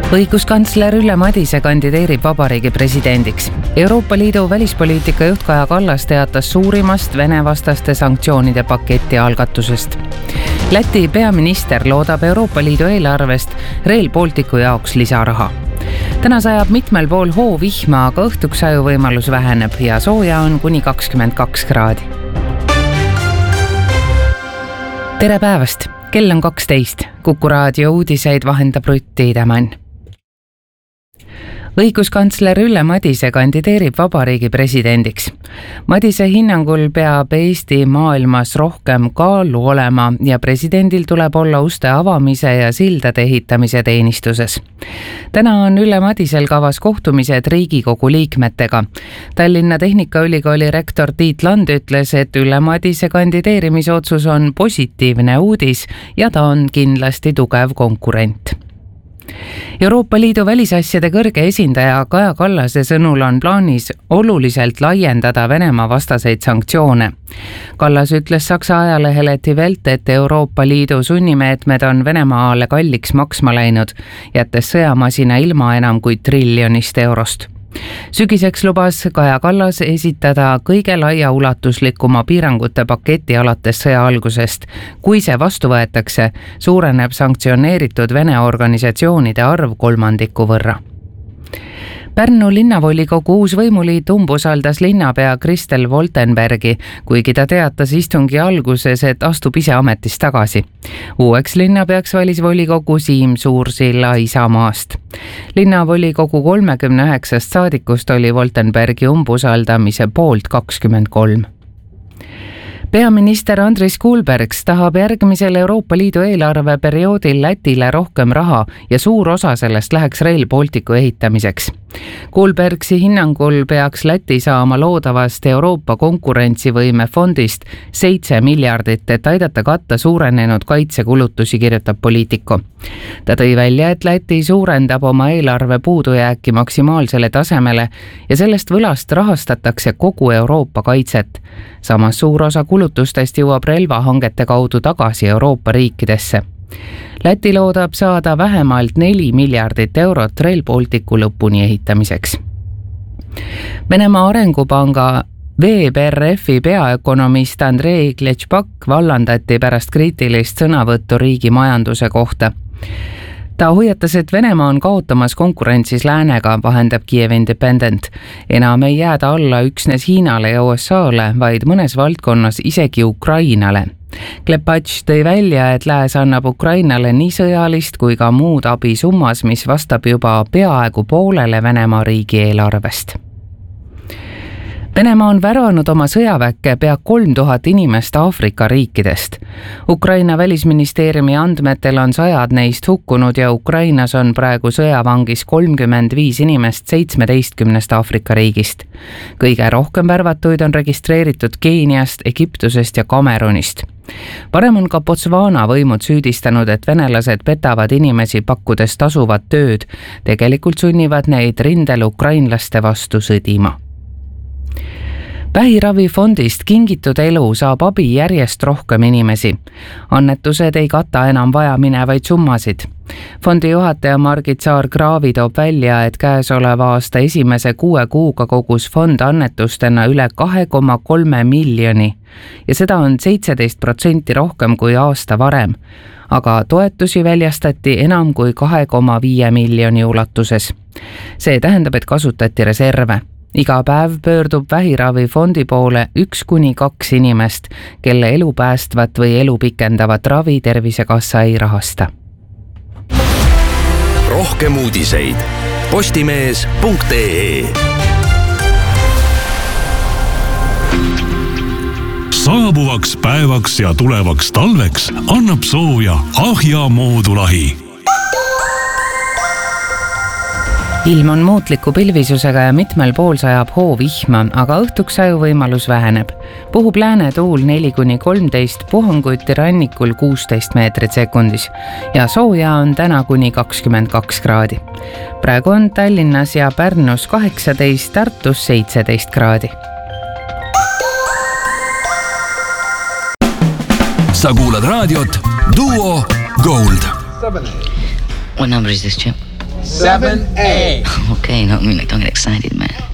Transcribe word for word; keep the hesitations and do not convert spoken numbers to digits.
Õiguskantsler Ülle Madise kandideerib vabariigi presidendiks. Euroopa Liidu välispoliitika juht Kaja Kallas teatas suurimast Vene-vastaste sanktsioonide paketi algatusest. Läti peaminister loodab Euroopa Liidu eelarvest Rail Balticu jaoks lisaraha. Täna sajab mitmel pool hoovihma, aga õhtuks ajuvõimalus väheneb ja sooja on kuni kakskümmend kaks kraadi. Tere päevast! Kell on kaksteist. Kuku raadio uudiseid vahendab Rutt Tiidemann. Õiguskantsler Ülle Madise kandideerib vabariigi presidendiks. Madise hinnangul peab Eesti maailmas rohkem kaalu olema ja presidendil tuleb olla uste avamise ja sildade ehitamise teenistuses. Täna on Ülle Madisel kavas kohtumised Riigikogu liikmetega. Tallinna Tehnikaülikooli rektor Tiit Land ütles, et Ülle Madise kandideerimisotsus on positiivne uudis ja ta on kindlasti tugev konkurent. Euroopa Liidu välisasjade kõrge esindaja Kaja Kallase sõnul on plaanis oluliselt laiendada Venemaa vastaseid sanktsioone. Kallas ütles Saksa ajalehele Die Welt, et Euroopa Liidu sunnimeetmed on Venemaale kalliks maksma läinud, jättes sõjamasina ilma enam kui triljonist eurost. Sügiseks lubas Kaja Kallas esitada kõige laiaulatuslikuma piirangute paketi alates sõja algusest. Kui see vastu võetakse, suureneb sanktsioneeritud Vene organisatsioonide arv kolmandiku võrra. Pärnu linnavolikogu uus võimuliit umbusaldas linnapea Kristel Woltenbergi, kuigi ta teatas istungi alguses, et astub ise ametist tagasi. Uueks linnapeaks valis volikogu Siim Suursilla Isamaast. Linnavolikogu kolmekümne üheksast saadikust oli Woltenbergi umbusaldamise poolt kakskümmend kolm. Peaminister Andris Kulbergs tahab järgmisel Euroopa Liidu eelarveperioodil Lätile rohkem raha ja suur osa sellest läheks Rail Balticu ehitamiseks. Kulbergsi hinnangul peaks Läti saama loodavast Euroopa konkurentsivõime fondist seitse miljardit, et aidata katta suurenenud kaitsekulutusi, kirjutab Politico. Ta tõi välja, et Läti suurendab oma eelarve puudujääki maksimaalsele tasemele ja sellest võlast rahastatakse kogu Euroopa kaitset. Samas suur osa kulutustest jõuab relvahangete kaudu tagasi Euroopa riikidesse. Läti loodab saada vähemalt neli miljardit eurot Rail Balticu lõpuni ehitamiseks. Venemaa Arengupanga V B R F-i peaökonomist Andrei Kletšpak vallandati pärast kriitilist sõnavõttu riigi majanduse kohta. Ta hoiatas, et Venemaa on kaotamas konkurentsis läänega, vahendab Kiev Independent. Enam ei jääda alla üksnes Hiinale ja U S A-le, vaid mõnes valdkonnas isegi Ukrainale. Klepatš tõi välja, et lääs annab Ukrainale nii sõjalist kui ka muud abi summas, mis vastab juba peaaegu poolele Venemaa riigi eelarvest. Venemaa on värvanud oma sõjaväkke pea kolm tuhat inimest Aafrika riikidest. Ukraina välisministeeriumi andmetel on sajad neist hukkunud ja Ukrainas on praegu sõjavangis kolmkümmend viis inimest seitsmeteistkümnest Aafrika riigist. Kõige rohkem värvatuid on registreeritud Keeniast, Egiptusest ja Kamerunist. Varem on ka Botswana võimud süüdistanud, et venelased petavad inimesi pakkudes tasuvat tööd. Tegelikult sunnivad neid rindel ukrainlaste vastu sõdima. Vähiravifondist Kingitud elu saab abi järjest rohkem inimesi. Annetused ei kata enam vaja minevaid summasid. Fondi juhataja Margit Saar-Kraavi toob välja, et käesoleva aasta esimese kuue kuuga kogus fond annetustena üle kahe koma kolme miljoni ja seda on seitseteist protsenti rohkem kui aasta varem, aga toetusi väljastati enam kui kahe koma viie miljoni ulatuses. See tähendab, et kasutati reserve. Iga päev pöördub vähiravifondi poole üks kuni kaks inimest, kelle elu päästvat või elu pikendavat ravi Tervisekassa ei rahasta. Rohkem uudiseid postimees punkt ee. Saabuvaks päevaks ja tulevaks talveks annab sooja Ahja moodulahi. Ilm on muutliku pilvisusega ja mitmel pool sajab hoovihma, aga õhtuks ajuvõimalus väheneb. Puhub lääne tuul neli kuni kolmteist, puhanguti rannikul kuusteist meetrit sekundis ja sooja on täna kuni kakskümmend kaks kraadi. Praegu on Tallinnas ja Pärnus kaheksateist, Tartus seitseteist kraadi. Sa kuulad raadiot Duo Gold. What number is this, Chip? seven A. Okay, no, I mean, like, don't get excited, man.